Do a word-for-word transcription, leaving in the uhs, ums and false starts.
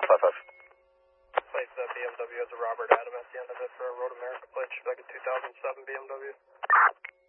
five five. Place uh, B M W as a Robert Adam at the end of it for a Road America plate, like a two thousand seven B M W.